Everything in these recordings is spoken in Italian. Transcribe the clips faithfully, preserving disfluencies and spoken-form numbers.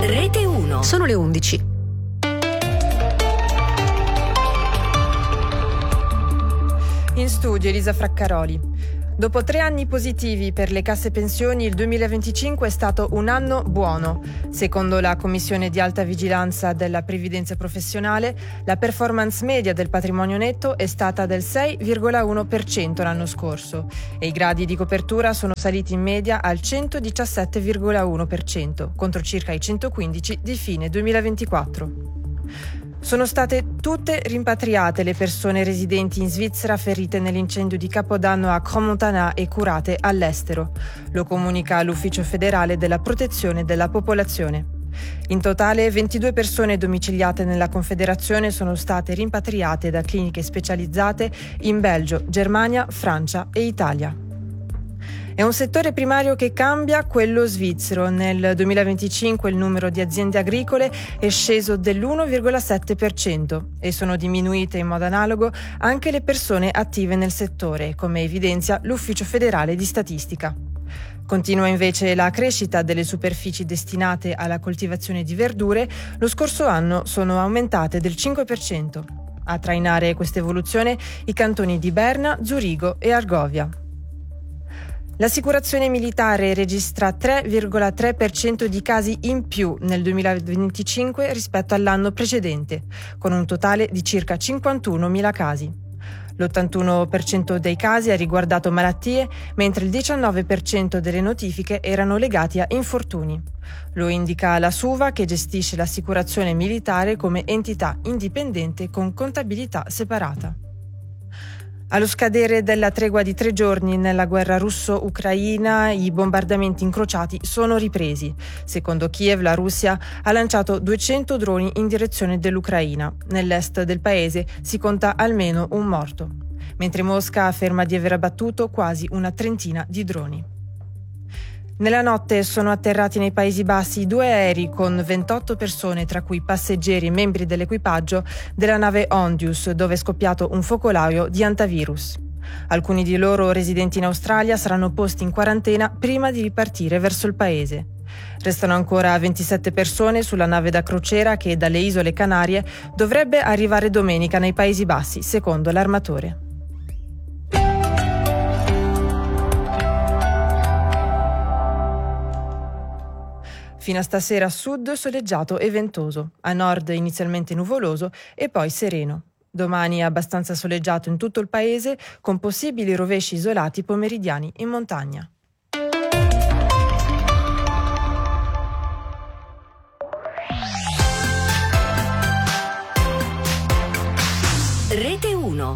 Rete uno. Sono le undici. In studio Elisa Fraccaroli. Dopo tre anni positivi per le casse pensioni, il duemilaventicinque è stato un anno buono. Secondo la Commissione di alta vigilanza della previdenza professionale, la performance media del patrimonio netto è stata del sei virgola uno per cento l'anno scorso e i gradi di copertura sono saliti in media al centodiciassette virgola uno per cento, contro circa i centoquindici di fine duemilaventiquattro. Sono state tutte rimpatriate le persone residenti in Svizzera ferite nell'incendio di Capodanno a Crans-Montana e curate all'estero. Lo comunica l'Ufficio federale della protezione della popolazione. In totale ventidue persone domiciliate nella Confederazione sono state rimpatriate da cliniche specializzate in Belgio, Germania, Francia e Italia. È un settore primario che cambia, quello svizzero. Nel duemilaventicinque il numero di aziende agricole è sceso dell'uno virgola sette per cento e sono diminuite in modo analogo anche le persone attive nel settore, come evidenzia l'Ufficio federale di statistica. Continua invece la crescita delle superfici destinate alla coltivazione di verdure. Lo scorso anno sono aumentate del cinque per cento. A trainare questa evoluzione i cantoni di Berna, Zurigo e Argovia. L'assicurazione militare registra tre virgola tre per cento di casi in più nel duemilaventicinque rispetto all'anno precedente, con un totale di circa cinquantunomila casi. L'ottantuno per cento dei casi ha riguardato malattie, mentre il diciannove per cento delle notifiche erano legati a infortuni. Lo indica la SUVA, che gestisce l'assicurazione militare come entità indipendente con contabilità separata. Allo scadere della tregua di tre giorni nella guerra russo-ucraina, i bombardamenti incrociati sono ripresi. Secondo Kiev, la Russia ha lanciato duecento droni in direzione dell'Ucraina. Nell'est del paese si conta almeno un morto, mentre Mosca afferma di aver abbattuto quasi una trentina di droni. Nella notte sono atterrati nei Paesi Bassi due aerei con ventotto persone, tra cui passeggeri e membri dell'equipaggio della nave Ondius, dove è scoppiato un focolaio di antivirus. Alcuni di loro, residenti in Australia, saranno posti in quarantena prima di ripartire verso il paese. Restano ancora ventisette persone sulla nave da crociera che dalle isole Canarie dovrebbe arrivare domenica nei Paesi Bassi, secondo l'armatore. Fino a stasera a sud soleggiato e ventoso, a nord inizialmente nuvoloso e poi sereno. Domani abbastanza soleggiato in tutto il paese, con possibili rovesci isolati pomeridiani in montagna. Rete uno.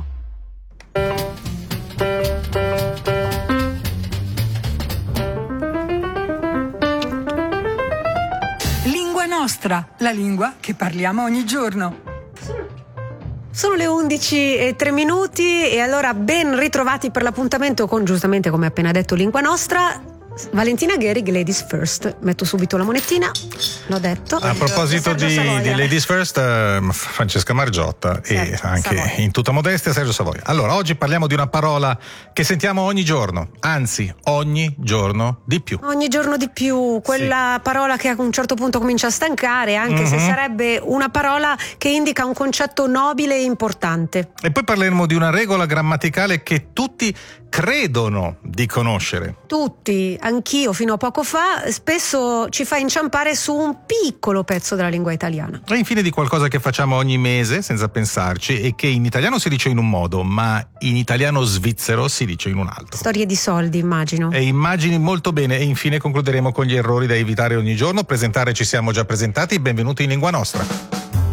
Nostra, la lingua che parliamo ogni giorno. Sono le undici e tre minuti e allora ben ritrovati per l'appuntamento con, giustamente come appena detto, Lingua Nostra. Valentina Gherig, Ladies First. Metto subito la monetina, l'ho detto. A proposito di, di Ladies First, eh, Francesca Margiotta Sergio e anche Savoia. In tutta modestia Sergio Savoia. Allora, oggi parliamo di una parola che sentiamo ogni giorno, anzi ogni giorno di più. Ogni giorno di più, quella sì. parola che a un certo punto comincia a stancare, anche mm-hmm. se sarebbe una parola che indica un concetto nobile e importante. E poi parleremo di una regola grammaticale che tutti credono di conoscere. Tutti, anch'io fino a poco fa, spesso ci fa inciampare su un piccolo pezzo della lingua italiana. E infine di qualcosa che facciamo ogni mese senza pensarci e che in italiano si dice in un modo, ma in italiano svizzero si dice in un altro. Storie di soldi, immagino. E immagini molto bene. E infine concluderemo con gli errori da evitare ogni giorno. Presentare ci siamo già presentati. Benvenuti in Lingua Nostra.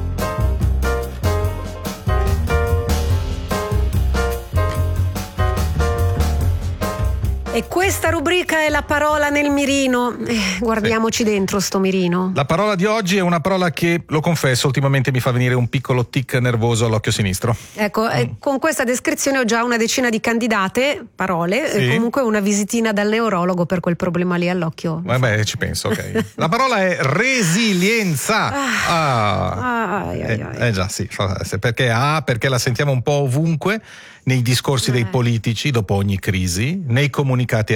E questa rubrica è la parola nel mirino. Eh, guardiamoci sì. dentro sto mirino. La parola di oggi è una parola che, lo confesso, ultimamente mi fa venire un piccolo tic nervoso all'occhio sinistro. Ecco, mm. eh, con questa descrizione ho già una decina di candidate, parole, sì. e comunque una visitina dal neurologo per quel problema lì all'occhio. Vabbè, ci penso, ok. La parola è resilienza. Ah. Ah. Ai, ai, ai. Eh, eh già, sì. Perché ah, perché la sentiamo un po' ovunque, nei discorsi eh. dei politici dopo ogni crisi, nei comunicati aziendali,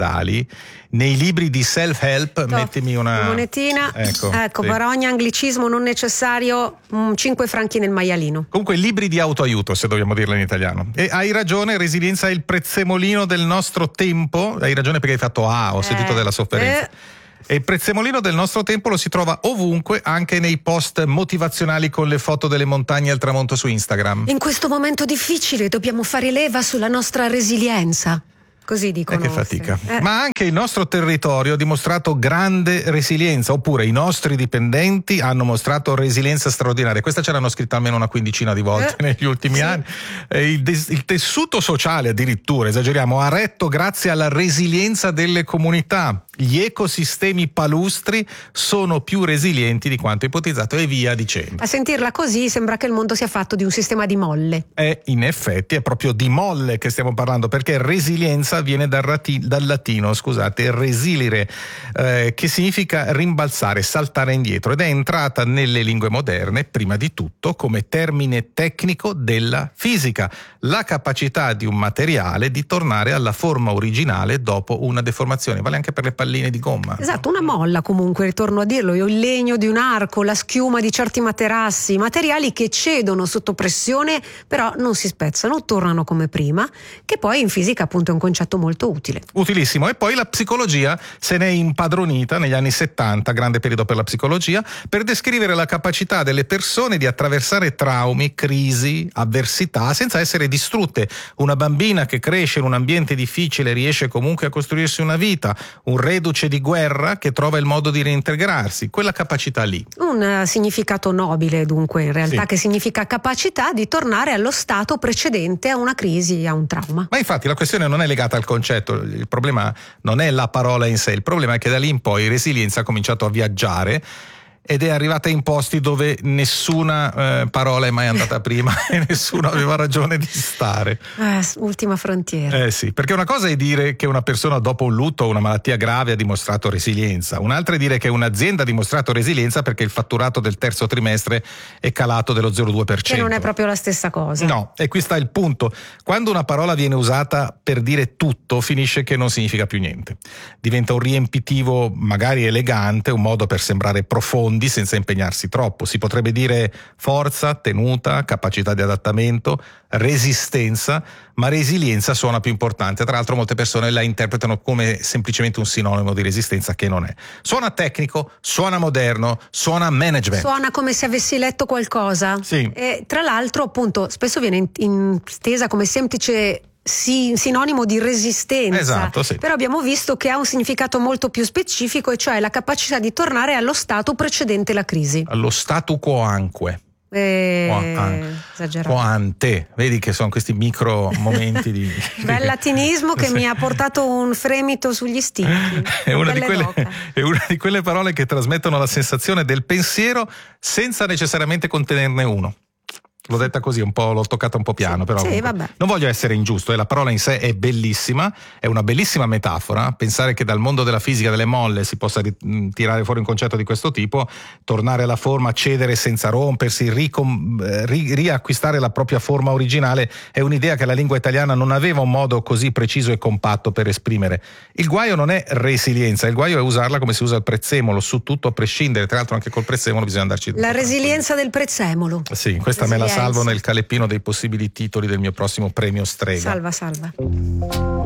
medievali, nei libri di self-help, Top. mettimi una monetina. Ecco, ecco sì. Per ogni anglicismo non necessario, cinque franchi nel maialino. Comunque libri di autoaiuto, se dobbiamo dirlo in italiano. E hai ragione, resilienza è il prezzemolino del nostro tempo. Hai ragione perché hai fatto ah, ho sentito Eh, della sofferenza. eh. E il prezzemolino del nostro tempo lo si trova ovunque, anche nei post motivazionali con le foto delle montagne al tramonto su Instagram. In questo momento difficile dobbiamo fare leva sulla nostra resilienza. Così dicono. Eh, che fatica. Eh. Ma anche il nostro territorio ha dimostrato grande resilienza, oppure i nostri dipendenti hanno mostrato resilienza straordinaria. Questa ce l'hanno scritta almeno una quindicina di volte Eh. negli ultimi Sì. anni. Eh, il, des- il tessuto sociale, addirittura, esageriamo, ha retto grazie alla resilienza delle comunità. Gli ecosistemi palustri sono più resilienti di quanto ipotizzato e via dicendo. A sentirla così sembra che il mondo sia fatto di un sistema di molle. E in effetti è proprio di molle che stiamo parlando, perché resilienza viene dal, rati- dal latino, scusate, resilire, eh, che significa rimbalzare, saltare indietro, ed è entrata nelle lingue moderne prima di tutto come termine tecnico della fisica, la capacità di un materiale di tornare alla forma originale dopo una deformazione. Vale anche per le palline di gomma. Esatto, una molla comunque, ritorno a dirlo, io il legno di un arco, la schiuma di certi materassi, materiali che cedono sotto pressione però non si spezzano, tornano come prima, che poi in fisica appunto è un concetto molto utile. Utilissimo. E poi la psicologia se n'è impadronita negli anni settanta, grande periodo per la psicologia, per descrivere la capacità delle persone di attraversare traumi, crisi, avversità senza essere distrutte. Una bambina che cresce in un ambiente difficile riesce comunque a costruirsi una vita, un reduce di guerra che trova il modo di reintegrarsi, quella capacità lì. Un uh, significato nobile dunque in realtà, Sì. che significa capacità di tornare allo stato precedente a una crisi, a un trauma. Ma infatti la questione non è legata al concetto, il problema non è la parola in sé, il problema è che da lì in poi resilienza ha cominciato a viaggiare ed è arrivata in posti dove nessuna eh, parola è mai andata prima e nessuno aveva ragione di stare. Eh, ultima frontiera. Eh sì, perché una cosa è dire che una persona dopo un lutto o una malattia grave ha dimostrato resilienza, un'altra è dire che un'azienda ha dimostrato resilienza perché il fatturato del terzo trimestre è calato dello zero virgola due per cento. Che non è proprio la stessa cosa. No, e qui sta il punto. Quando una parola viene usata per dire tutto, finisce che non significa più niente. Diventa un riempitivo magari elegante, un modo per sembrare profondi senza impegnarsi troppo. Si potrebbe dire forza, tenuta, capacità di adattamento, resistenza, ma resilienza suona più importante. Tra l'altro molte persone la interpretano come semplicemente un sinonimo di resistenza, che non è. Suona tecnico, suona moderno, suona management. Suona come se avessi letto qualcosa. Sì. E tra l'altro appunto spesso viene in- intesa come semplice sì, sinonimo di resistenza. Esatto, sì. Però abbiamo visto che ha un significato molto più specifico, e cioè la capacità di tornare allo stato precedente la crisi. Allo statu quo anque. Eh, Quo an- esagerato. quo ante. Vedi che sono questi micro momenti di Bel latinismo che Sì. mi ha portato un fremito sugli sticchi. È una, di Pelle quelle, d'oca. è una di quelle parole che trasmettono la sensazione del pensiero senza necessariamente contenerne uno. L'ho detta così, un po', l'ho toccata un po' piano, però sì, comunque vabbè. non voglio essere ingiusto, eh, la parola in sé è bellissima, è una bellissima metafora. Pensare che dal mondo della fisica delle molle si possa ri- mh, tirare fuori un concetto di questo tipo, tornare alla forma, cedere senza rompersi, ricom- eh, ri- riacquistare la propria forma originale, è un'idea che la lingua italiana non aveva un modo così preciso e compatto per esprimere. Il guaio non è resilienza, il guaio è usarla come si usa il prezzemolo, su tutto a prescindere. Tra l'altro anche col prezzemolo bisogna andarci. La resilienza del prezzemolo. Sì, questa me la Resilienza. salvo nel caleppino dei possibili titoli del mio prossimo premio Strega. Salva, salva.